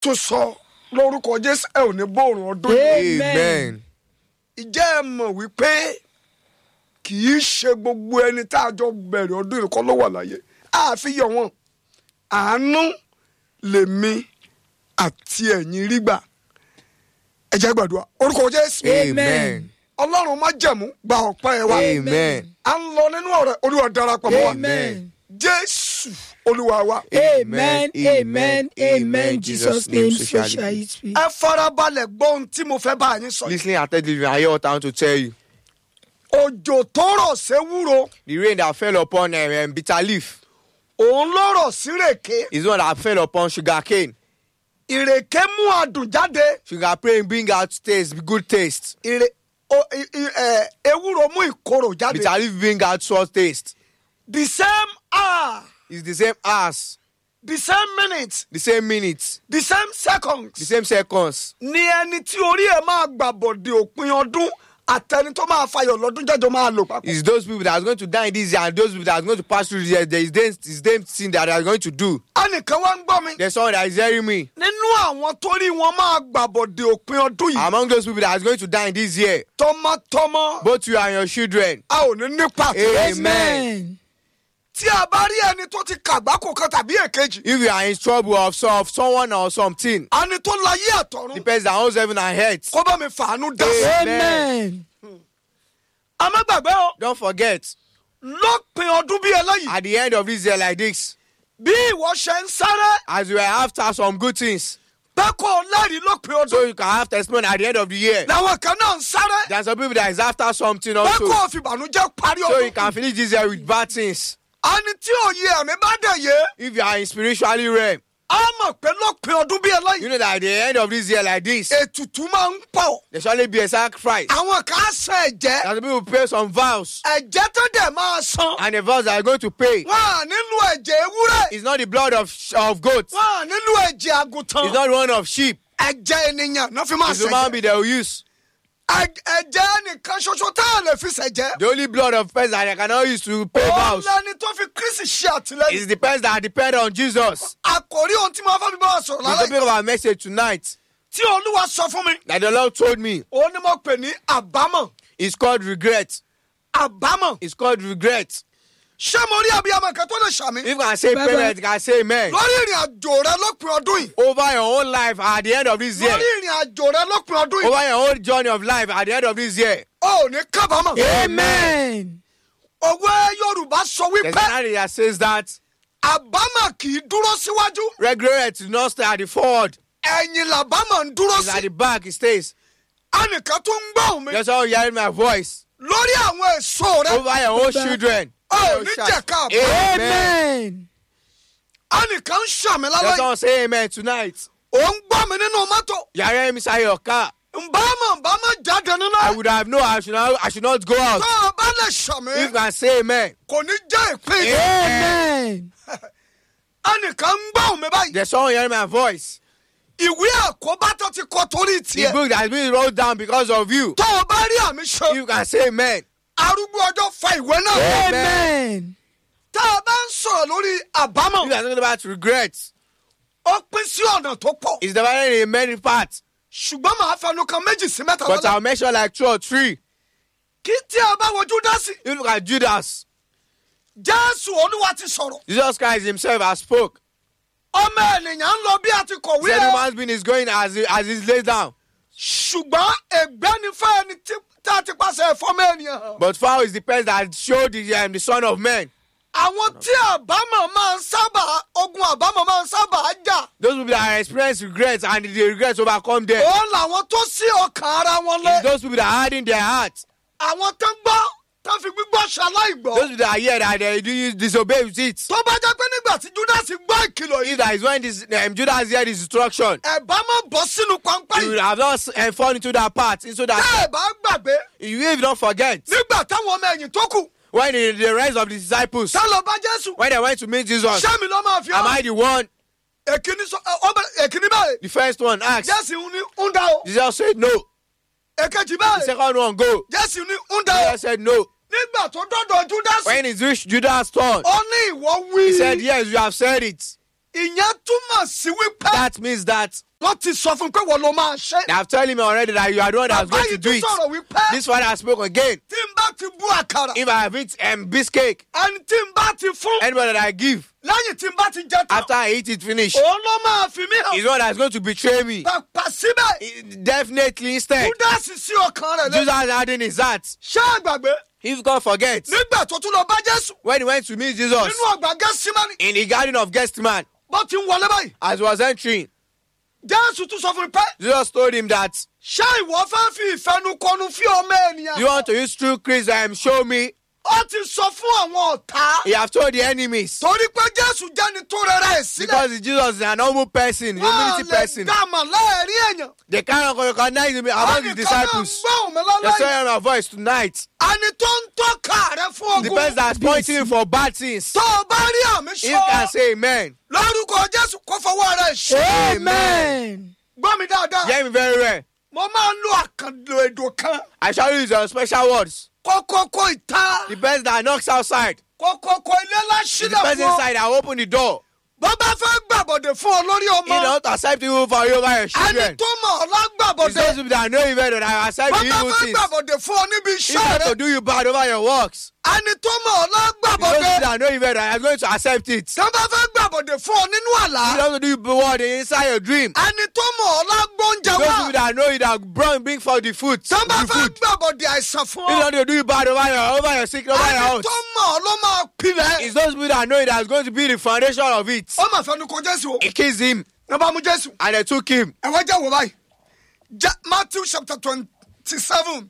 tó sọ lórúkọ Jésù ẹ ò ní bóòrùn ọdún yìí. Amen. Ìjẹ́ ẹ mọ̀ wípé kì í ṣe gbogbo ẹni tá a jọ bẹ̀rẹ̀ ọdún yìí kọ́ ló wà láyé. Àfihàn wọn àánú lèmi àti ẹ̀yin rí gbà. Ẹ jẹ́ gbàdúrà orúkọ Jésù. Amen. Ọlọ́run má jẹ̀mú gba ọpẹ́ ẹ wá. Amen. À ń lọ nínú ọ̀rẹ́ Olúwa darapọ̀ mọ́ wa. Amen. Jésù Olúwa wa. Amen. Amen. Amen. Jesus' name, so shall it be. Ẹ farabalẹ̀ gbọ́ ohun tí mo fẹ́ bá yín sọ. Listening attentively, I hear what I want to tell you. Òjò tó rọ̀ séwúro, The rain that fell upon bitter leaf òun ló rọ̀ sírèké. is one that fell upon sugar cane. Ìrèké mú adùn jáde. Sugar cane bring out taste, good taste. Ewúro mú ìkorò jáde. Bitter leaf bring out sour taste. The same hour, It's the same hours, the same minute, the same minutes, the same the seconds. same seconds. Ni ẹni tí orí ẹ̀ máa gbàbọ̀dé òpin ọdún àtẹni tó máa fayọ̀ lọ́dún jẹ́jọ́ máa lò papọ̀. It's those people that are going to die in this year and those people that are going to pass through this year. There is them thing that they are going to do. Ẹnìkan wá ń gbọ́ mi. There's someone that is hearing me. Nínú àwọn tó rí wọn máa gbàbọ̀dé òpin ọdún yìí. Among those people that are going to die in this year, Tọmọtọmọ both you and your children. a ò ní nípa. Amen. Tí a bá rí ẹni tó ti kàgbákò kan tàbí èkejì. If you are in trouble of someone or something, Ẹni tó láyé the àtọ̀run. person that owns heaven and earth, Kó bá mi fàánú dá sí. Amen. A má gbàgbé o. don't forget, Lópin ọdún bí eléyìí. at the end of this year like this, Bí ìwọ ṣe ń sáré. as you are after some good things, Pé kó o lẹ́rìí lópin so ọdún. you can have testimony at the end of the year. Làwọn kan náà ń sáré. There are some people that is after something Pé also, kó o fi ìbànújẹ́ parí so you ọdún. can finish this year with bad things. Ẹni tí òye ẹ̀mí bá dẹ̀ yé. If you are in spiritually realm, A mọ̀ pé lópin ọdún bí you eléyìí. know that at the end of this year like this, Ètùtù máa ń pọ̀. there shall be a sacrifice. Àwọn kan á san ẹ̀jẹ̀. That the people pay some vows, Ẹ̀jẹ̀ tó dẹ̀ máa san. and the vows that are going to pay Wọ́n à nílò ẹ̀jẹ̀ ewúrẹ́. is not the blood of goats, Wọ́n à nílò ẹ̀jẹ̀ àgùntàn. it's not the one of sheep. Ẹ̀jẹ̀ ènìyàn náà fi máa It's the man ṣẹ̀jẹ̀. be they will use. Ẹ̀jẹ̀ nìkan ṣoṣo tá a lè fi ṣẹ̀jẹ̀. The only blood of person that they cannot use to pay Òun vows lẹni tó fi Kristi ṣe àtìlẹ́yìn. is the person that depend on Jesus. Àkòrí ohun tí mo fẹ́ fi bá wa sọ̀rọ̀ The lálẹ́ topic of our message tonight tí Olúwa sọ fún mi. that the Lord told me Òun ni mo pè ní àbámọ̀. is called regret. Àbámọ̀. It's called regret. Ṣé mo rí abiyamọ kan tó lè ṣàmì? If I say Bye-bye. parent, you can say amen. Lórí ìrìn àjò rẹ lópin ọdún yìí. Over your own life at the end of this year. Lórí ìrìn àjò rẹ lópin ọdún yìí. Over your own journey of life at the end of this year. O ò ní kábàámọ̀. Amen. Òwe Yorùbá sọ There's wípé another that says that àbámọ̀ kì í dúró síwájú. regret does not stay at the forward. Ẹ̀yìn làbámọ̀ ń dúró It's at sí. the back, it stays. Ẹnìkan tó ń gbóhùn mi. That's how you hear my voice. Lórí àwọn èso rẹ. Over your own children. O ò ní jẹ̀ka àbọ̀. Amen. Amen. Ẹnìkan ń ṣàmì That's lálẹ́ yìí. how say amen tonight. Ò ń gbọ́ mi nínú mọ́tò. You are hearing me inside your car. Nbámọ̀ jáde nínú I ẹ̀. would have known I should not go out. Tó o bá lè ṣàmì. If you can say amen. Kò ní jẹ́ ìpín. Amen. Ẹnìkan ń gbóhùn mi báyìí. There's someone hearing my voice. Ìwé àkóbá tó ti kọ torí The tiẹ̀. book that has been wrote down because of you. Tó o bá rí àmì ṣe. You can say amen. Arúgbó ọjọ́ fa ìwé náà. Amen. Tá a bá ń sọ̀rọ̀ lórí àbámọ̀. You are talking about regret. Ó pín sí ọ̀nà tó pọ̀. It's divided in many parts. Ṣùgbọ́n màá fẹnu kan méjì sí mẹ́ta But lọ́la. I'll mention like 2 or 3. Kí tí a bá wojú dá sí. If you look at Judas, Jésù Olúwa ti sọ̀rọ̀. Jesus Christ himself has spoke. Ọmọ ènìyàn ń lọ bí a ti He kọ̀wé said ẹ̀. human being is going as he's laid down. Ṣùgbọ́n ègbé ni fún ẹni tá a ti pàṣẹ ẹ̀fọ́mọ ènìyàn hàn. But foul is the person that showed the Son of Man. Àwọn tí àbámọ̀ máa ń sábà ogun àbámọ̀ máa ń sábà jà. Those people that experience regrets and the regrets overcome them. Òun làwọn tó sí ọkàn ara wọn lé. It's those people that harden their heart. Àwọn tó ń gbọ́ tó fi gbígbọ́ ṣaláìgbọ́. Those people that hear that they disobey with it. Tó bá jẹ́ pé nígbà tí Júdásì gbọ́ ìkìlọ̀ yìí. If that is when Judas heard his instruction, Ẹ̀bá máa bọ́ sínú pápá he would yìí. have not fallen into that part. Into Tẹ́ that, ẹ̀ bá gbàgbé you even don't forget. nígbà táwọn ọmọ ẹ̀yìn tó kù. When the rest of the disciples, Tá lọ bá Jésù. when they went to meet Jesus, Ṣé mi ló máa fi am I hàn? the one? Èkíní báyìí. The first one asked. Jésù ní ń dá o. Jesus said no. Èkejì The báyìí. second one go. Jésù ní ń dá o. Jesus said no. Nígbà tó dọ́dọ̀ Júdásì. When it reached Judas' turn, Ó ní ìwọ wí. he said, yes, you have said it. ìyẹn túmọ̀ sí wípé That means that wọ́n ti sọ fún un pé wọ́n ló máa ṣe. they have told him already that you are the one that's Bàbá going to yìí do tún it. sọ̀rọ̀ wípé This father has spoken again. tí n bá ti bú àkàrà, If I have eaten biscuit, ẹni tí n bá ti fún anybody that I give, lẹ́yìn tí n bá ti jẹ tán, after I eat it finish, òun ló máa fi mí hàn. is one that's going to betray me. Pàpà síbẹ̀, Definitely instead. Júdásì sí ọkàn rẹ̀ Jesus lẹ́yìn. had in his heart. Ṣé àgbàgbé? If God forgets, Nígbà tó tún lọ bá Jésù when he went to meet Jesus nínú ọgbà Gẹ́símánì, in the garden of Gethsemane, bó ti ń wọlé báyìí, as he was entering, Jésù tún sọ fún mi pé Jesus told him that, ṣé ìwọ fẹ́ fi ìfẹnukọnu fi ọmọ ènìyàn? you want to use true Christ show me. Ó ti sọ fún àwọn ọ̀tá. He have told the enemies. Torí pé Jésù jẹ́ni tó rẹra ẹ̀ sílẹ̀. Because Jesus is an humble person, humility Wọ́n lè person. dá àmà láàrin èèyàn. They cannot recognize him among his disciples. Gbọ́n mi They lálẹ́ saw yìí. him a voice tonight. Ẹni tó ń tọ́ka rẹ fún The ogun. person that's pointing for bad things. Tó o bá rí àmì He can sọ. say amen. Lórúkọ Jésù kó fọwọ́ rẹ̀ ṣe. Amen. Gbọ́ mi dáadáa. Hear me very well. Mo máa ń lo àkànlò èdò kan. I shall use your special words. Kókókó ìta. The person that knocks outside Kókókó ilé is the láṣílẹ̀ person fún. inside that open the door. Bó bá fẹ́ gbàbọ̀dẹ̀ fún ọ lórí He ọmọ. don't accept evil for you over your Ẹni children. tó mọ̀ ọ́ It's those lágbàbọ̀dẹ̀. people that know evil that I accept Bó the bá evil fẹ́ things. gbàbọ̀dẹ̀ fún ọ níbi He iṣẹ́ want rẹ. to do you bad over your works. Ẹni tó mọ̀ ọ́ It's those people lágbàbọ̀dẹ̀. that know evil that are going to accept it. Tó bá fẹ́ gbàbọ̀dẹ̀ fún ọ nínú He àlá. want to do you bad inside your dream. Ẹni tó mọ̀ ọ́ lágbóúnjẹ Those wá. people that know you that bring for the food. Tó bá The fẹ́ food. gbàbọ̀dẹ̀ àìsàn fún He ọ. want to do you bad over your sick, over your Ẹni house. tó mọ̀ ọ́ ló máa pilẹ̀. It's those people that know that's going to be the foundation of it. Ó mà fẹ́ nu ko Jésù o. He kissed him Ní bá mú Jésù. and they took him. Ẹ wá jẹ́ wò báyìí. Matthew chapter 27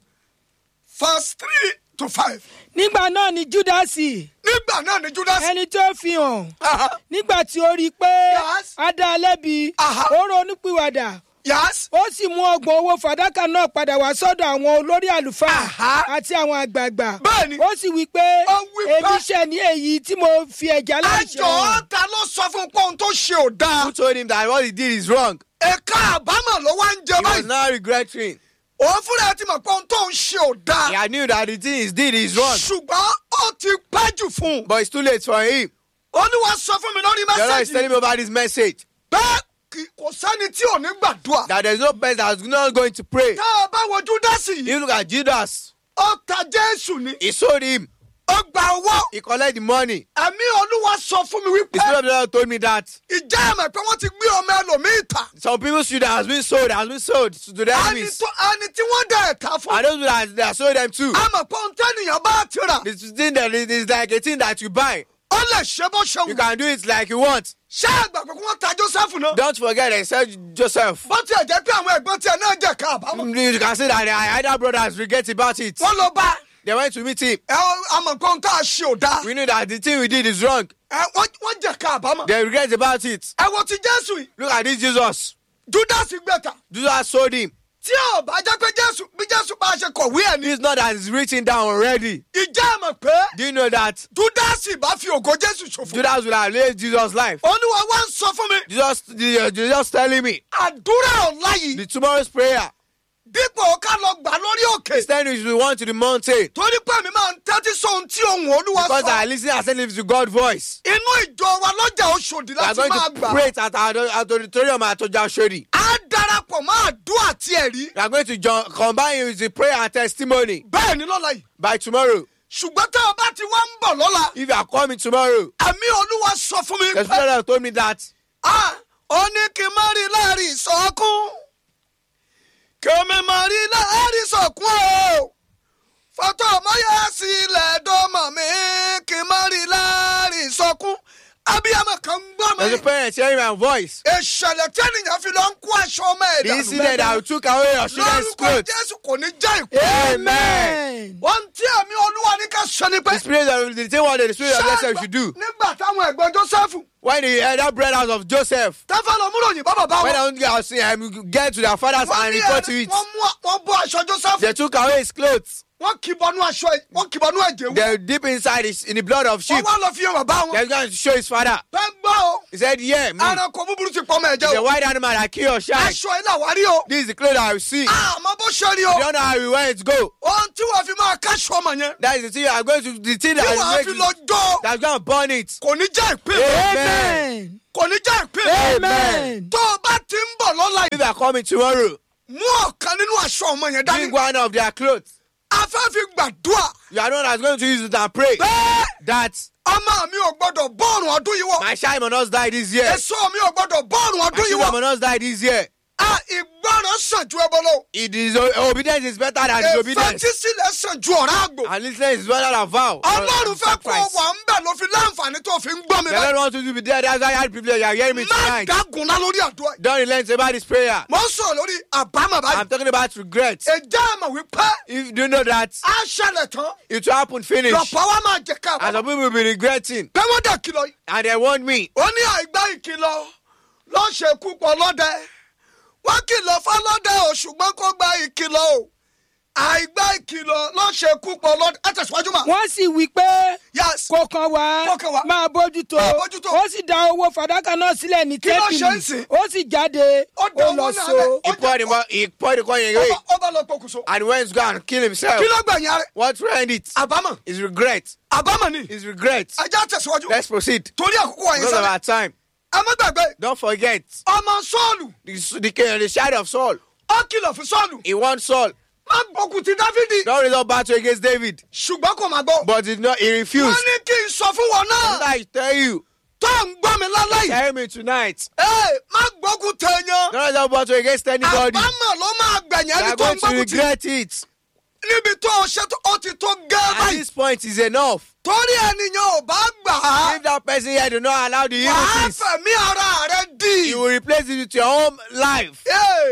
verse 3 to 5. Nígbà náà ni Júdásì, Nígbà náà ni Júdásì. ẹni tó fi hàn, Aha. nígbà tí ó rí i pé Yes. a dá a lẹ́bi, Aha. ó ronúpìwàdà. Yes. Ó sì mú ọgbọ̀n owó fàdákà náà padà wá sọ́dọ̀ àwọn olórí àlùfáà Aha. àti àwọn àgbààgbà. Bẹ́ẹ̀ni. Ó sì wí pé Ó wí pé- èmi ṣẹ̀ ní èyí tí mo fi ẹ̀já láìṣẹ̀. Ẹjọ́ ta ló sọ fún un pé ohun tó ṣe ò dáa. Who told him that what he did is wrong? Ẹ̀ka àbámọ̀ ló wá ń jẹ He was báyìí. now regretting. Òun fúnra ẹ̀ ti mọ̀ pé ohun tó ń ṣe ò He dáa. had knew that the thing he did is wrong. Ṣùgbọ́n ó ti pẹ́ jù fún un. But it's too late for him. Olúwa sọ fún mi lórí The Lord is telling mẹ́sẹ̀gì. me about this message. Bẹ́ẹ̀ kò sẹ́ni tí ò ní gbàdúrà. That there's no person that's not going to pray. Tá a bá wo Júdásì yìí, You look at Judas. ó ta Jésù ni. He sold him. Ó gba owó. He collected the money. Ẹ̀mí Olúwa sọ fún mi The wípé Spirit of the Lord told me that ìjẹ́ ẹ̀mẹ̀ pé wọ́n ti gbé ọmọ ẹlòmíì tà. some people's children has been sold to the enemies. Ẹni tí wọ́n dẹ̀ ẹ̀ta fún. And those people that sold them too. A mọ̀ pé ohun tẹ́nìyàn bá ti rà. This thing that is like a thing that you buy. Ó lè ṣe bó ṣe You wù. can do it like you want. Ṣé àgbà pé kí wọ́n ta Jósẹ́fù náà? Don't forget they said Joseph. Bó tiẹ̀ jẹ́ pé àwọn ẹ̀gbọ́n tiẹ̀ náà jẹ̀ ká àbámọ̀. You can say that either brothers regret about it. Wọ́n lọ bá. They went to meet him. A mọ̀ pé ohun tá a ṣe ò dáa. We knew that the thing we did is wrong. Wọ́n jẹ̀ ká àbámọ̀. They regret about it. Ẹ wo ti Jésù yìí. Look at this Jesus. Júdásì gbẹ̀tà. Jesus sold him. Tí ò bá jẹ́ pé bí Jésù bá ṣe kọ̀wé ẹ̀ ní. This is not that it's written down already. Ìjẹ́ ẹ̀mọ̀ pé Do you know that Júdásì bá fi ògo Jésù ṣòfò. Judas would have laid Jesus' life? Olúwa wá ń sọ fún mi. Jesus telling me Àdúrà ọ̀la yìí. the tomorrow's prayer. Dípò ká lọ gbà lórí òkè. Instead, we should want to the mountain Torí pé mi máa ń tẹ́tí sóhun tí ohùn Olúwa because I sọ. listen and to God's voice. Inú ìjọ wa lọ́jà Oṣòdì We are láti going máa to gbà. pray at our auditorium at Ojashodi. Á darapọ̀ mọ́ àdúrà tí ẹ̀ rí. We are going to combine it with the prayer and testimony Bẹ́ẹ̀ ni lọ́la yìí. by tomorrow. Ṣùgbọ́n tá a bá ti wá ń bọ̀ lọ́la. If you are coming tomorrow, Ẹ̀mí Olúwa sọ fún mi the Spirit of God told me that ó ní kí n má rí láàrin ìsọkún. Kí omi má rí láàrin ìsọkún o. Fọ́tò mọ́yá sílẹ̀ dọ́mọ̀ mi kí n má rí láàrin ìsọkún. Abíyámọ̀ kan ń gbọ́ there's a mi. parent hearing my voice. Ìṣẹ̀lẹ̀ tí ènìyàn fi lọ ń kó aṣọ ọmọ ẹ̀ The dànù. incident that took away your children's Lórúkọ clothes. Jésù kò ní jẹ́ ìkú. Amen. Ohun tí ẹ̀mí Olúwa ní ká ṣe ni pé. The spirit of the thing what the spirit of Joseph should do. Nígbà táwọn ẹ̀gbọ́n Jósẹ́fù When the elder brothers of Joseph, tẹ́fẹ́ lọ múròyìn bá bàbá when wọn. they get to their fathers and report to it, Wọ́n bọ́ aṣọ Jósẹ́fù. they took away his clothes. Wọ́n kì í bọnú ẹ̀jẹ̀ wọn. They dip inside in the blood of sheep. Wọ́n wá lọ fi hàn bàbá wọn. They're going to show his father. Bẹ́ẹ̀ gbọ́ o. He said, yeah, me. Ẹranko búburú ti pọ̀ mọ́ ẹ̀jẹ̀ The o. white animal that kill your child. Aṣọ ilé àwárí o. This is the clothes that I see. You Àmọ́ bó ṣe rí o. don't know how we where it go. Ohun tí wọ́n fi máa káṣọ ọmọ yẹn. That is the thing you are going to, the thing Tí wọ́n á that fi is lọ jó. that's going to burn it. Kò ní jẹ́ ìpín. Amen. Amen. kò ní jẹ́ ìpín. Amen. tó o bá ti ń bọ̀ lọ́la If yìí they are coming tomorrow, mú ọ̀kan nínú aṣọ ọmọ yẹn bring dání. one of their clothes. afẹ́fi gbàdúrà You are the one that's going to use it and pray bẹ́ẹ̀ that ọmọ mi ò gbọ́dọ̀ bọ́ọ̀rùn ọdún yìí wọ̀. my child must not die this year. èso mi ò gbọ́dọ̀ bọ́ọ̀rùn My ọdún yìí children wọ̀. must not die this year. ìgbọràn sàn ju ẹbọ lọ. It is obedience is better than disobedience. ìfetísílẹ̀ sàn ju ọ̀rá àgbò. And listening is better than vow. ọlọ́run fẹ́ kó Sacrifice. wà ń bẹ̀ ló fi láǹfààní tó fi ń gbọ́ mi The báyìí. Lord wants you to be there. That's why I had privilege. You are hearing me má tonight. dágunlá lórí àdúrà yìí. Don't relent about this prayer. mo ń sọ̀rọ̀ lórí àbámọ̀ báyìí. I'm talking about regret. ẹ̀jẹ̀ àmọ̀ wípé If you know that á ṣẹlẹ̀ tán it will happen finish, lọ́pọ̀ wa máa jẹ ká and some people will be regretting, pé wọ́n dẹ̀ kìlọ̀ yìí. and they want me. ó ní àìgbá ìkìlọ̀ ló ṣe kú pọ̀ lọ́dẹ. wọ́n kìlọ̀ fọlọ́dẹ o ṣùgbọ́n kó gba ìkìlọ̀ o. àìgbá ìkìlọ̀ ló ṣe kú pọ̀ lọ́dẹ. ẹ tẹ̀síwájú mà. wọ́n sì wí pé yes. kò kàn wá Kò kàn wá. máa bójútó Máa bójútó. ó sì dá owó fàdákà náà sílẹ̀ ní Kí ló ṣe ń tẹ́bìlì sìn? ó sì jáde Ó dá ó owó lọ náà so. lẹ̀. He poured the coin away, ó bá lọ pokùnso. and went to go and kill himself. kí ló gbẹ̀yìn rẹ̀? What friend it? àbámọ̀. Is regret. àbámọ̀ ni. Is regret. ẹjẹ́ tẹ̀síwájú. Let's proceed. torí àkókò wọ̀nyí Because of sẹ́lẹ̀. our time. ẹ má gbàgbé. Don't forget ọmọ sọ́ọ̀lù. the shadow of Saul. ó kìlọ̀ fún sọ́ọ̀lù. He wants Saul. má gbógun ti dávidi. Don't resort battle against David, ṣùgbọ́n kò máa gbọ́. but he wọ́n refused. ní kí n sọ fún wọn náà. I tell you, tó ń gbọ́ mi lálẹ́ yìí. tell me tonight. má gbógun tẹ̀yàn. Don't resort battle against anybody. àbámọ̀ ló máa gbẹ̀yìn You ẹni are tó ń going to gbógun ti. regret it. níbi tó o ṣe ó ti tó gẹ́ At báyìí. this point is enough. torí ènìyàn ò bá gbà á. If that person here do not allow the evil wàá things, fẹ̀mí ara rẹ dì. you will replace it with your own life.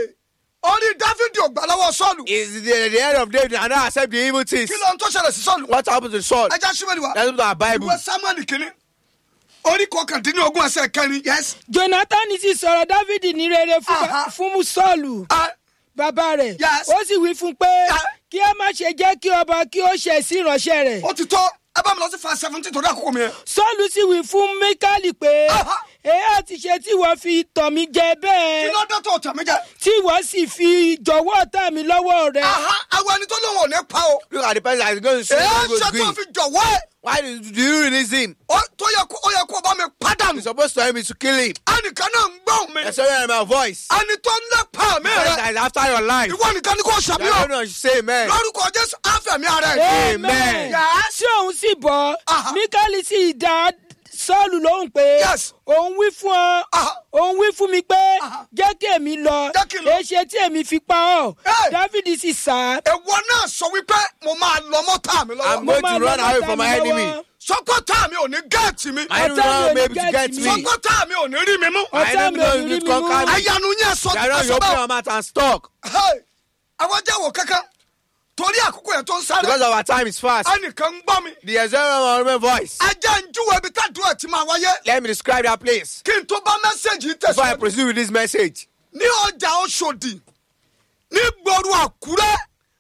orí dávidi ò gbà lọ́wọ́ sọ́ọ̀lù. Is the head of David and not accept the evil things. kí ló ń tó ṣẹlẹ̀ sí sọ́ọ̀lù. What happened to Saul? ẹja síbẹ̀lì wa. That's what our Bible. ìwé samuel kìíní. orí kọkàndínlógún ẹsẹ̀ kẹrin yes. jonathan sì sọ̀rọ̀ dávidi ní rere Aha. fún sọ́ọ̀lù bàbá rẹ̀ Yes. ó sì wí fún un pé Yeah. kí ẹ má ṣe jẹ́ kí ọba kí ó ṣẹ̀ sí ìránṣẹ́ rẹ̀. ó ti tó ẹ bá mi lọ sí fa 17 torí àkókò mi yẹn. sọ́ọ̀lù sì wí fún míkálì pé Aha. èé àti ṣe tí wọ́n fi tọ̀ mí jẹ kí bẹ́ẹ̀ ló dé tó tẹ̀ mí jẹ. tí wọ́n sì fi jọ̀wọ́ ọ̀tá mi lọ́wọ́ rẹ̀. àwọn ẹni tó lóun ò ní pa o. Look at the person that is going to say èé don't go ṣe tó green. fi jọ̀wọ́ ẹ̀. Why do you release him? ó yẹ kó bá mi pádànù. You're supposed to help me to kill him. ẹnìkan náà ń gbọ́ mi. You're sorry my voice. ẹni tó ń lépa mi The person rẹ. that is after your life. ìwọ nìkan ni kò You ṣàbíyàn. don't know, you say amen. lórúkọ jésù àfẹ̀mí ara ẹ̀. Amen. tí òun sì bọ̀ Aha. míkálì sì dá sọ́ọ̀lù lóhùn pé Yes. òun wí fún ọ Aha. òun wí fún mi pé Aha. jẹ́ kí èmi lọ Jẹ́ kí n lọ. èṣe tí èmi fi pa ọ́ Hey. dávidi sì sá. èwo náà sọ wípé mo máa lọ mọ́tà mi I'm lọ́wọ́. going máa to run lọ away bàtà from my mi enemy. lọ́wọ́. sọkọtà mi ò ní gẹ́ẹ̀tì mi. I don't Ọ̀tá mi know ò ní maybe to get get me. me. sọkọtà mi ò ní rí mi mú. I Ọ̀tá don't mi ò know ní rí if mi you mú. conquer me. ayanu yẹn sọ I don't you open your mouth and talk. àwọn jẹ́ wò kankan torí àkókò yẹn tó ń sáré. Because our time is fast. ẹnìkan ń gbọ́ mi. The example of my voice. ajá ń júwe ibi tádùn ẹ̀ tí máa wáyé. Let me describe that place kí n tó bá mẹ́sẹ̀gì before I tẹ̀sán. proceed with this message. ní ọjà Ọ̀ṣọ́dì ní gbòòrò Àkúrẹ́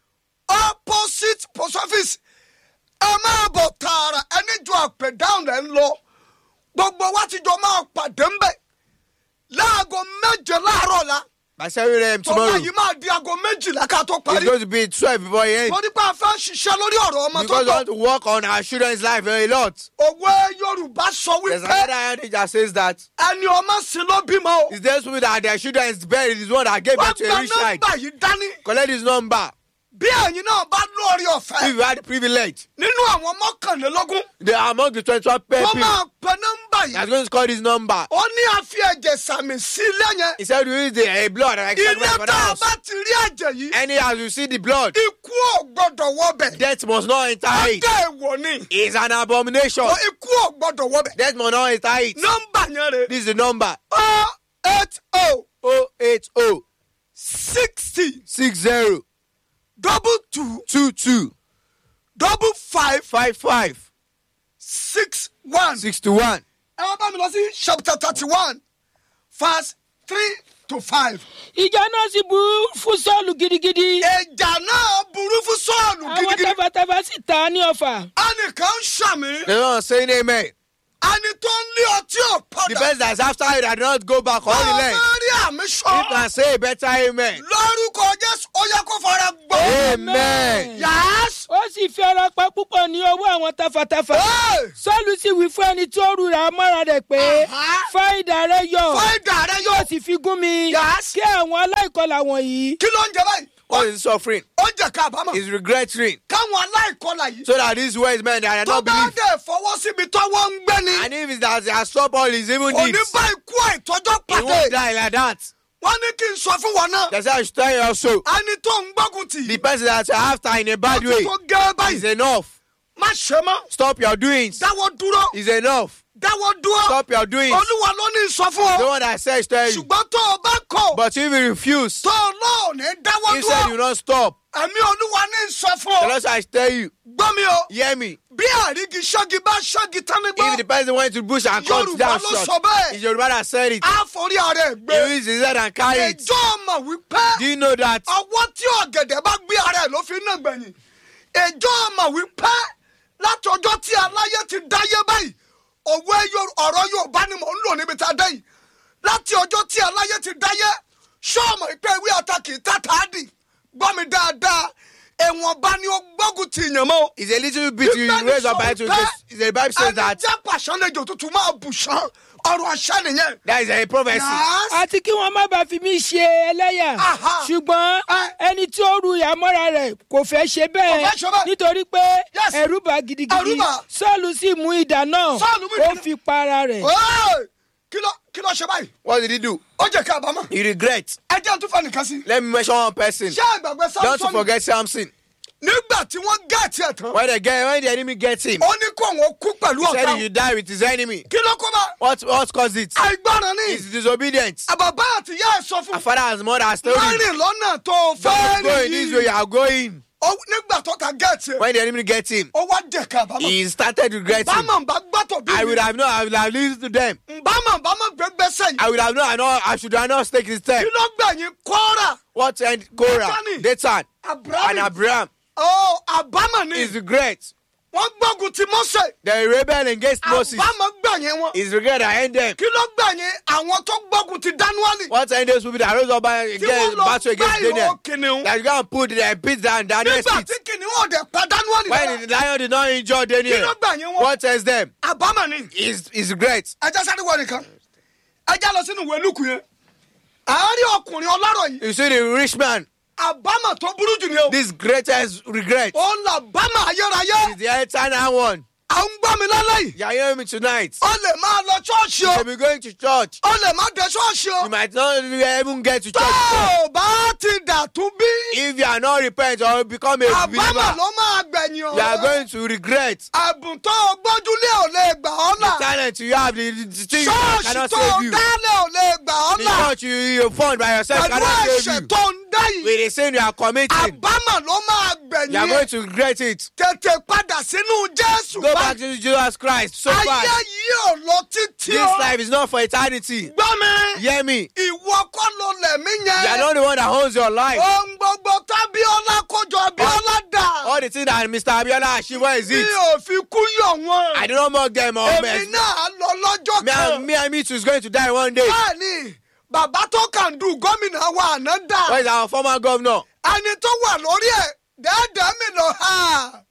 opposite post office ẹ máa bọ̀ tààrà ẹni jọ àpè dáhùn rẹ̀ ń lọ gbogbo wa ti jọ máa pàdé ń bẹ̀ láago 7 láàárọ̀ la By 7 a.m. tọ́lá tomorrow, yìí máa di aago 12 ká tó it's parí going to be 12 before you end. torí pé a fẹ́ ṣiṣẹ́ lórí ọ̀rọ̀ ọmọ tó Because we tọ́ want to work on our children's life a lot. òwe Yorùbá sọ There's wípé another adage that says that ẹni ọmọ sí ló bímọ o it's those people that their children is buried is one that gave wọ́n birth to gba a rich child. nọ́mbà yìí dání Collect this number bí ẹ̀yin náà bá lórí ọ̀fẹ́ if you had the privilege. nínú àwọn mọ́kànlélógún They are among the 21 wọ́n people máa pe nọ́mbà yìí. that's going to call this number. ó ní àfi ẹ̀jẹ̀ sàmì sí lẹ́yìn. He said, we use the blood and I ilé expect for the tá a house. bá ti rí ẹ̀jẹ̀ yìí. Any as you see the blood, ikú ò gbọ́dọ̀ wọbẹ̀. death must not enter it. ọjọ́ èèwọ̀ ni. It's an abomination. Ó, ikú ò gbọ́dọ̀ wọbẹ̀. Death must not enter it. nọ́mbà yẹn rè. This is the number 080 080 60 60 22 22 55 55 61. 61. ẹ wá bá mi lọ sí chapter 31 verse 3 to 5. ìjà náà sì burú fún sọ́ọ̀lù gidigidi ìjà náà burú fún Sọ́ọ̀lù àwọn gidigidi. tafàtafà sì ta á ní ọfà. ẹnìkan ń ṣàmì. The Lord saying amen. ẹni tó ń lé ọtí The ọ̀padà. person that's after it that not go back on the leg. rí àmì You sọ. can say a better amen. lórúkọ Jésù ó yẹ kó fara gbọ́. Amen. Yes. ó sì fi ara pa púpọ̀ ní ọwọ́ àwọn tafàtafà. Sọ́ọ̀lù sì wí fún ẹni tí ó rúra mọ́ra rẹ̀ pé fa idà rẹ yọ. Fa idà rẹ yọ. Yóò sì fi gún mi. Yes. Kí àwọn aláìkọlà wọ̀nyí. Kí ló ń jẹ báyìí? What is suffering? Ó jẹ ká àbámọ̀. Is regretting. Káwọn aláìkọlà yìí. So that these words men that I Tó don't bá believe. dẹ̀ fọwọ́ síbi tọ́wọ́ ń gbé ni. And if it's that they are stop all his evil Òní deeds, bá ikú àìtọ́jọ́ he won't pàdé. die like that. Wọ́n ní kí n sọ fún wọn náà. That's how I should tell you also. Ẹni tó ń gbógun tì. The person that after in a bad way Tó gẹ́ is báyìí. enough. Má ṣe mọ́. Stop your doings. Dáwọ́ dúró. Is enough. Dáwọ́ dúró. Stop your doings. Olúwa ló ní sọ fún The ọ. one that says tell you. Ṣùgbọ́n tó o bá kọ̀. But if you refuse, Tó o lọ́ọ̀ ní dáwọ́ he said you dúró. not stop. Ẹ̀mí Olúwa ní sọ fún The ọ. Lord said tell you. Gbọ́ mi o. Hear me. Bí àrígi ṣọ́gi bá ṣọ́gi tán ní If the gbọ́. person went to bush and cut Yorùbá down ló short, sọ bẹ́ẹ̀. it's Yoruba that said it. Á forí ara ẹ̀ He gbé. raised his head and carried it. Ẹjọ́ ọmọ wípé. Do you know that? Ọwọ́ tí ọ̀gẹ̀dẹ̀ bá gbé ara ẹ̀ ló fi ń nà gbẹ̀yìn. Ẹjọ́ ọmọ wípé láti ọjọ́ tí aláyé ti dáyé báyìí. Òwe ọ̀rọ̀ Yorùbá ni mò ń lò níbi tá a dé yìí. Láti ọjọ́ tí aláyé ti dáyé. Ṣọ́ọ̀mù ìpè ìwé àtàkì tàtàdì. Gbọ́ mi dáadáa. Ẹ̀wọ̀n bá ní ó gbógun ti yàn mọ́. It's a little bit you raise up by to the Bible says that. Ẹni jẹ́ pàṣánlẹ̀jọ tuntun máa bù ṣán. Ọ̀rọ̀ àṣà nìyẹn. That is a prophecy. Yes. Àti kí wọ́n má bàa fi mí ṣe ẹlẹ́yà. Aha. Ṣùgbọ́n ẹni tí ó ru ìyàmọ́ra rẹ̀ kò fẹ́ ṣe Kò bẹ́ẹ̀. fẹ́ ṣe bẹ́ẹ̀. Nítorí pé Yes. ẹ̀rù bà gidigidi. Ẹ̀rù bà. Sọ́ọ̀lù sì mú idà náà. Sọ́ọ̀lù mú idà Ó náà. fi pa ara rẹ̀. Hey! Kí ló ṣe báyìí? What did he do? Ó jẹ́ ká àbámọ̀. He regret. Ẹ jẹ́ àtúfà nìkan sí. Let me mention one person. Ṣé àgbàgbẹ́ Don't Samson? forget Samson. Nígbà tí wọ́n gẹ̀ẹ́tì ẹ̀ tán. When the enemy gets him, Ó ní kó àwọn kú pẹ̀lú he said ọ̀tá. he should die with his enemy. Kí ló kó bá? What caused it? Àìgbọràn ni. It's disobedience. Àbàbá àti ìyá ẹ̀ sọ Our fún. father and mother has told Má him, rìn lọ́nà tó don't fẹ́ go in this way, you nìyí. are going. Nígbà tó ta gẹ̀ẹ́tì ẹ̀. When the enemy gets him, Ó wá jẹ́ ká àbámọ̀. he started regretting. Bámọ̀ bá gbọ́tọ̀ bí I mi. would have listened to them. Bámọ̀ gbẹ́gbẹ́sẹ̀ yìí. I would have known, I should have not taken his step. Kí ló gbẹ̀yìn Kọ́rà? What end Korah, Bethany. Dathan, Abraham. and Abraham Àbámọ̀ ni. is regret. Wọ́n gbógun ti Mósè. They rebel against Moses. Àbámọ̀ gbẹ̀yìn wọn. Is regret that end them. Kí ló gbẹ̀yìn àwọn tó gbógun ti Dáníẹ́lì? What end those people that rose up Tí wọ́n against lọ battle against gbá ìwọ Daniel? kìnìún. That you go and put the beat down Daniel's Nígbà feet. tí kìnìún ọ̀dẹ̀ pa Dáníẹ́lì When lára. the lion did not injure Kí ló Daniel, gbẹ̀yìn wọn? what tells them? Àbámọ̀ ni. Is regret. Ẹja sáré wọ nìkan. Ẹja lọ sínú ìwé Lúùkù yẹn. Àárín ọkùnrin ọlọ́rọ̀ yìí. You see the rich man, Àbámọ̀ tó burú jù ni o. this greatest regret Ó là bámọ̀ ayérayé. is the eternal one. À ń gbọ́ mi lálẹ́ yìí. You are hearing me tonight. Ó lè máa lọ ṣọ́ọ̀ṣì You o. may be going to church. Ó lè má dé ṣọ́ọ̀ṣì o. You might not even get to Tó church. o bá ti dàtún bí. If you are not repent or become a Àbámọ̀ believer, ló máa gbẹ̀yìn you are ọ̀rọ̀. going to regret. Ẹ̀bùn tó o gbójúlé ò lè gbà ọ́ là. The talent you have, the thing you Ṣọ́ọ̀ṣì cannot tó o save you. dálé ò lè gbà ọ́ The là. church you found by yourself Pẹ̀lú cannot ẹ̀ṣẹ̀ save you. tó ń dá yìí. With the sin you are committing, Àbámọ̀ ló máa gbẹ̀yìn you are going ẹ̀. to regret it. Tètè padà sínú Jésù Go back báyìí. to Jesus Christ. So Ayé far, yìí ò lọ títí this o. life is not for eternity. Gbọ́ mi. Hear me. Ìwọ kọ́ ló lẹ̀mí You are yẹn. not the one that owns your life. Ohun gbogbo tábíọ́lá kójọ Abíọ́lá dà. All the things that Mr. Abiola achieved, where is Mi it? ò fi kú yọ̀ wọ́n. I do not mock them or Èmi mess. náà lọ lọ́jọ́ kan. Me and me too is going to die one day. Bẹ́ẹ̀ni, bàbá tó kàn dùn gómìnà wa àná dà. Where is our former governor? Ẹni tó wà lórí ẹ̀ dẹ́ẹ̀dẹ́ mi lọ ha.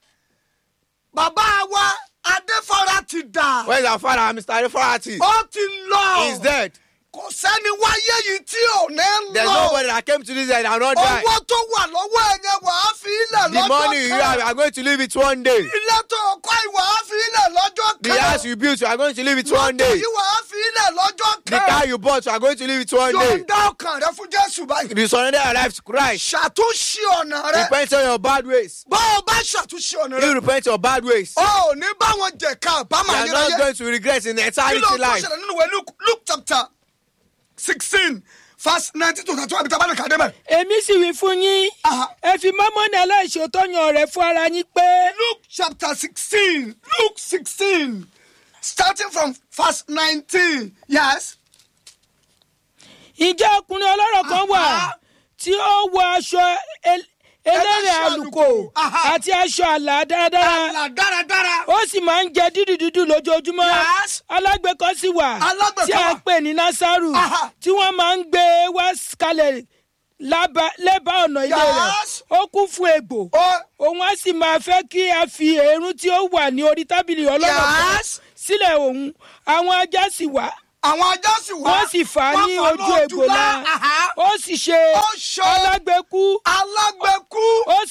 Bàbá wa Adéfọ́lá ti dà. Where is our father, Mr. Adeforati? Ó ti lọ. He's dead. Kò sẹ́ni wáyé yìí tí ò ní There's lọ. nobody that came to this earth and not die. Owó tó wà lọ́wọ́ ẹ̀ yẹn wà á fi ilẹ̀ The money lọ́jọ́ you have, you kan. are going to leave it one day. Ilé tó kọ́ ìwà á fi ilẹ̀ lọ́jọ́ The kan. house you built, you are going to leave it one Mọ́tò day. yìí wà á fi ilẹ̀ lọ́jọ́ The kan. car you bought, you are going to leave it one day. Yọ̀ǹda ọkàn rẹ fún Jésù báyìí. You surrender your life to Christ. Ṣàtúnṣe ọ̀nà rẹ. Repent of your bad ways. Bá o bá ṣàtúnṣe ọ̀nà You rẹ. repent of your bad ways. O ò ní bá wọn jẹ̀ka àbámọ̀ You are not ayérayé. going to regret in Kí ló eternity ń tó life. ṣẹlẹ̀ nínú ìwé Luke chapter 16 verse 19 to 21 àbí tábàlì kàdé mẹ́. Èmi sì wí fún yín. Aha. Ẹ fi Mámọ́nì aláìṣòótọ́ yan ọ̀rẹ́ fún ara yín pé. Luke chapter 16. Luke 16. Starting from verse 19. Yes. Ǹjẹ́ ọkùnrin ọlọ́rọ̀ kan wà tí ó wọ aṣọ elérè àlùkò Aha. àti aṣọ àlà dáradára. Àlà dáradára. Ó sì máa ń jẹ dídùdídù lójoojúmọ́. Yes. Alágbe kan sì wà Alágbe tí kan a wà. pè ní Násárù Aha. tí wọ́n máa ń gbé wá kalẹ̀ lẹ́bàá ọ̀nà ilé rẹ̀. Yes. ó kún fún egbò òun á sì máa fẹ́ kí a fi èérún tí ó wà ní orí tábìlì ọlọ́rọ̀ Yes. sílẹ̀ òun àwọn ajá sì wá àwọn ajá sì wá. wọ́n sì fà á ní Wọ́n fà ojú lójú egbò lá. náà ó sì ṣe Ó ṣe alágbèékú alágbèékú.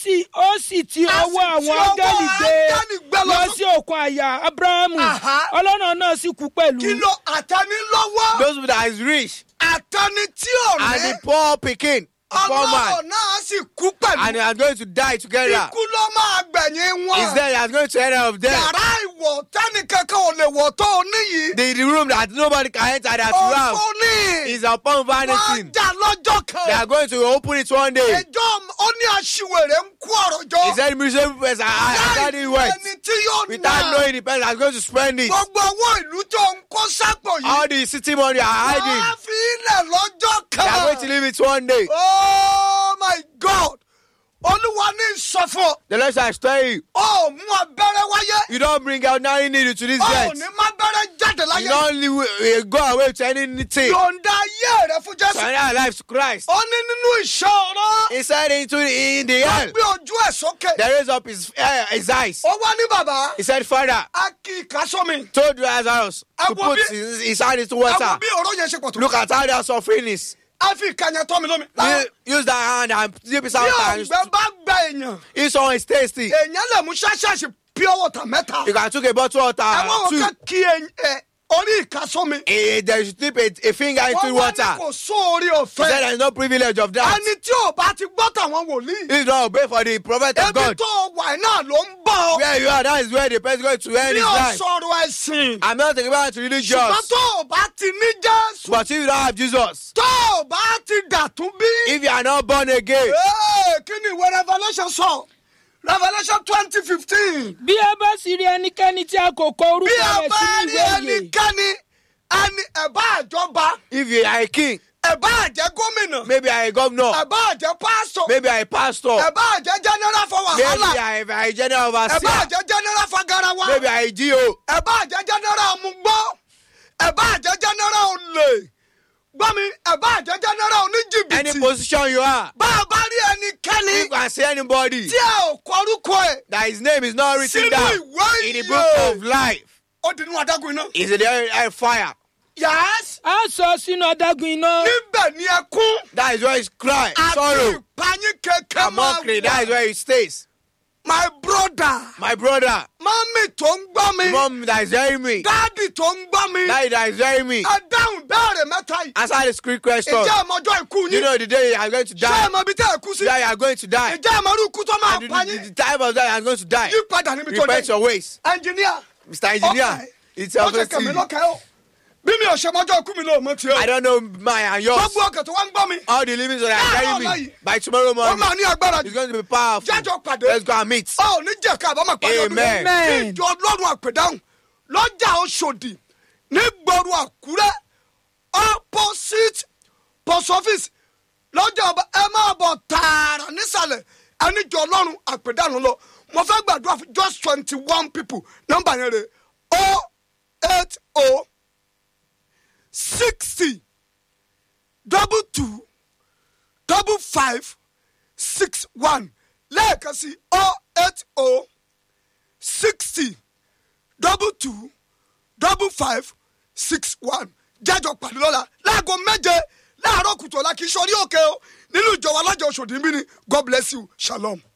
ó sì ti ọwọ́ àwọn áńgẹ́lì gbé lọ sí òkun àyà abrahamu ọlọ́nà náà sì kú pẹ̀lú. Kí ló àtẹni lọ́wọ́? Those that is rich Àtẹni tí ò and ní. the poor pikin, the poor man, Ọlọ́run náà sì kú pẹ̀lú. and they are going to die together. Ikú ló máa gbẹ̀yìn wọn. Is there that is going to end of them? Yàrá ìwọ̀ tẹ́nì kankan ò lè wọ̀ tó o níyì. The room that nobody can enter that you have Òfò ní. is upon Wọ́n vanity. jà lọ́jọ́ They kan. are going to open it one day. Ẹjọ́ ó ní aṣiwèrè ń kú ọ̀rọ̀ jọ. He said, miserable person, I can't do it Ẹni tí yóò without ná. knowing the person that's going to spend it. Gbogbo owó ìlú tó ń kó sápò yìí. All the city money are hiding. Wọ́n á fi ilẹ̀ lọ́jọ́ They are going to kan. leave it one day. Oh my God! Olúwa ní ìsọfún. The Lord shall tell you, Ó mú abẹ́rẹ́ wáyé. you don't bring out nothing needed to this Ó death. ní má bẹ́rẹ́ jáde You láyé. don't go away to anything. Yọ̀ǹda ayé rẹ fún Jésù. Surrender our lives to Christ. Ó ní nínú ìṣòro. He said in the Ó hell, gbé ojú ẹ̀ sókè. they raised up his eyes. Ó wá ní bàbá. He said, Father, A kì í ká sómi. told Lazarus to Àwọn put bí- his hand into Àwọn water. bí ọ̀rọ̀ yẹn ṣe pọ̀ tó. Look at how they are suffering is. A fi ìkànnì tọ́ mi lómi. Use that hand and dip it out. Bí And ọ̀gbẹ́ bá gba èèyàn. if someone is tasty, Èèyàn lè mú ṣáṣáṣì pure water mẹ́ta. you can take a bottle of Àwọn water, òkè kí orí ìkásómi. they should dip a finger into Wọ́n wá ní water. kò sóore He said ọ̀fẹ́. there is no privilege of that. Ẹni tí ò bá ti gbọ́ tàwọn wòlíì. If you don't obey for the prophet of Ebi God, tó wà náà ló ń bọ̀. where you are, that is where the person is going to end Bí his o life. sọ̀rọ̀ ẹ̀sìn. I'm not talking about religious, Ṣùgbọ́n tó o bá ti ní Jésù. but if you don't have Jesus, Tó o bá ti dàtún bí. if you are not born again, Kí ni ìwé Revelation sọ? Revelation 20:15. bí ẹ bá sì rí ẹnikẹ́ni tí a kò kọ orúkọ Bí a rẹ̀ bá sínú rí ìwé yìí ẹnikẹ́ni ẹ̀bá àjọba, if you are a king, ẹ̀bá àjẹ́ gómìnà, maybe you are a governor, ẹ̀bá àjẹ́ pásítọ̀, maybe you are a pastor, ẹ̀bá àjẹ́ general for maybe wàhálà, you are a general ẹ̀bá overseer, àjẹ́ general for garawa, maybe you are a GO, ẹ̀bá àjẹ́ general mugbó, ẹ̀bá àjẹ́ general olè, gbọ́mi ẹ̀bá àjẹ́ general any oníjìbìtì. position you are, Bá a bá rí ẹnikẹ́ni if you can see anybody tí a ò kọrúkọ ẹ̀ that his name is not written sínú down ìwé in the book of life, ó di inú adágún iná. is in the fire. Yes. a sọ sínú adágún iná Níbẹ̀ ni ẹkún That is where he cries, àti sorrow, ìpayín kẹ̀kẹ́ and máa mockery. That is wà. where he stays. My brother, My brother, mami tó ń gbọ́ mi, mom that is hearing me, dáàdì tó ń gbọ́ mi, daddy that is hearing me, ẹ dáhùn béèrè mẹ́ta yìí. answer this quick question. Ìjẹ́ ẹ̀mọ́jọ́ ikú You yín? know the day you are going to Ṣé die, ẹ̀mọ́ ibi tẹ́ ẹ kú sí? that you are going to die, Ìjẹ́ ẹ̀mọ́rú ikú tó máa and pa the yín? time of that you are going to die. Yí padà níbi tó Repent dé. your ways. Ẹnjìníà. Mr. Engineer, it's Ó also ti kẹ̀mí you. lọ́kẹ́ o. Bí mi ò ṣe mọ́jọ́ ikú mi ló mọ́ ti o. I don't know mine and yours. Gbogbo ọkàn tó wá ń gbọ́ mi. All the livings that are Láàárọ̀ carrying me yìí. by tomorrow Ó morning, máa ní agbára it's jù. going to be powerful. Jẹ́jọ́ pàdé. Let's go and meet. Ó ní jẹ̀ka àbámọ̀ pàdé ọdún Amen. yìí. Amen. Ìjọ Ọlọ́run àpèdáhùn lọ́jà Oṣòdì nígboro Àkúrẹ́ opposite post office lọ́jà ọba ẹ máa bọ̀ tààrà nísàlẹ̀ ẹnìjọ Ọlọ́run àpèdáhùn lọ. Mo fẹ́ gbàdúrà fún just 21 people nọ́mbà yẹn rè 080 60 22 55 61 lẹ́ẹ̀kan sí 080 60 22 55 61 jájọ pàdé lọ́la láago méje láàárọ̀ kùtù ọ̀la kì í ṣorí òkè o nínú ìjọ wa lọ́jọ́ Òṣòdì ń bí ni God bless you shalom.